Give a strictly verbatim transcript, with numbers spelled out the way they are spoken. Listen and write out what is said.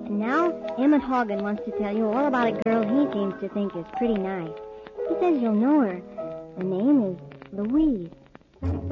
And now, Emmett Hogan wants to tell you all about a girl he seems to think is pretty nice. He says you'll know her. The name is Louise.